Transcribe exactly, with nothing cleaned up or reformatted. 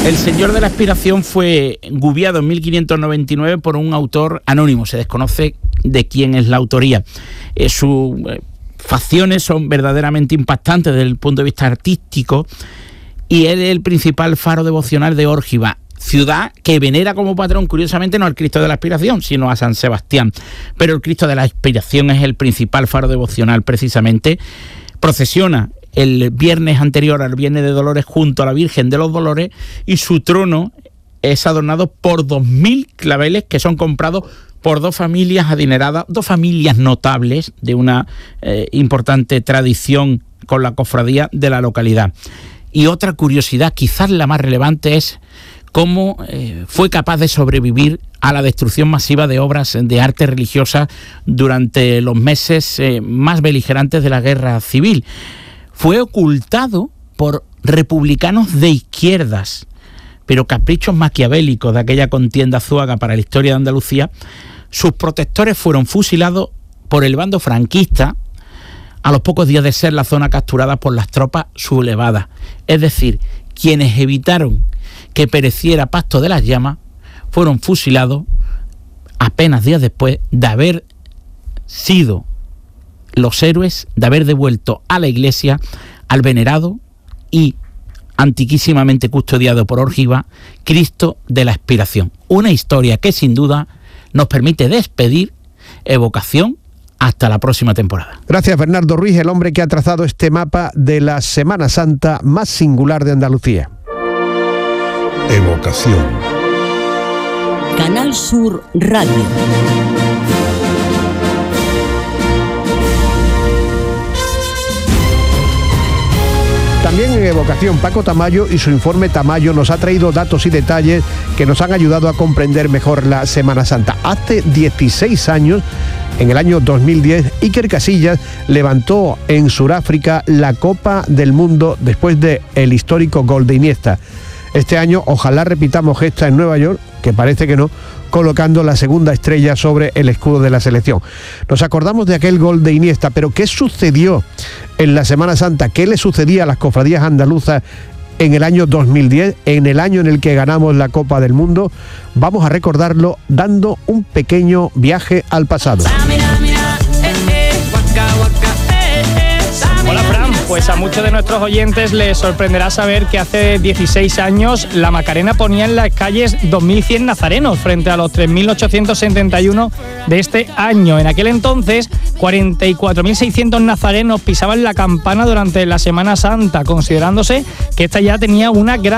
El Señor de la Expiración fue gubiado en mil quinientos noventa y nueve por un autor anónimo. Se desconoce de quién es la autoría. Eh, sus eh, facciones son verdaderamente impactantes desde el punto de vista artístico y él es el principal faro devocional de Órgiva, ciudad que venera como patrón, curiosamente, no al Cristo de la Expiración, sino a San Sebastián. Pero el Cristo de la Expiración es el principal faro devocional, precisamente. Procesiona el viernes anterior al Viernes de Dolores junto a la Virgen de los Dolores y su trono es adornado por dos mil claveles que son comprados por dos familias adineradas, dos familias notables de una eh, importante tradición con la cofradía de la localidad. Y otra curiosidad, quizás la más relevante, es cómo eh, fue capaz de sobrevivir a la destrucción masiva de obras de arte religiosa durante los meses eh, más beligerantes de la guerra civil. Fue ocultado por republicanos de izquierdas, pero caprichos maquiavélicos de aquella contienda azuaga para la historia de Andalucía. Sus protectores fueron fusilados por el bando franquista a los pocos días de ser la zona capturada por las tropas sublevadas. Es decir, quienes evitaron que pereciera Pasto de las Llamas fueron fusilados apenas días después de haber sido los héroes, de haber devuelto a la Iglesia al venerado y antiquísimamente custodiado por Órgiva Cristo de la Expiración. Una historia que sin duda nos permite despedir Evocación hasta la próxima temporada. Gracias, Bernardo Ruiz, el hombre que ha trazado este mapa de la Semana Santa más singular de Andalucía. Evocación. Canal Sur Radio. También en Evocación, Paco Tamayo y su informe Tamayo nos ha traído datos y detalles que nos han ayudado a comprender mejor la Semana Santa. Hace dieciséis años, en el año dos mil diez, Iker Casillas levantó en Sudáfrica la Copa del Mundo después del histórico gol de Iniesta. Este año ojalá repitamos gesta en Nueva York, que parece que no, colocando la segunda estrella sobre el escudo de la selección. Nos acordamos de aquel gol de Iniesta, pero ¿qué sucedió en la Semana Santa? ¿Qué le sucedía a las cofradías andaluzas en el año dos mil diez, en el año en el que ganamos la Copa del Mundo? Vamos a recordarlo dando un pequeño viaje al pasado. Hola, Fran. Pues a muchos de nuestros oyentes les sorprenderá saber que hace dieciséis años la Macarena ponía en las calles dos mil cien nazarenos frente a los tres mil ochocientos setenta y uno de este año. En aquel entonces, cuarenta y cuatro mil seiscientos nazarenos pisaban la campana durante la Semana Santa, considerándose que esta ya tenía una gran